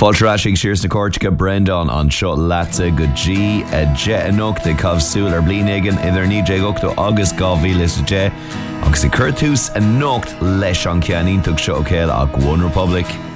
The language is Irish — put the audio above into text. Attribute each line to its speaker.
Speaker 1: Fáilteráising siars na cóirteacha Brendan an seo láta go G je anach de cabhsúil ar blianaigen idir 19 agus 2010 agus i curtús a nocht leis an ceanítach seo céile ach One Republic.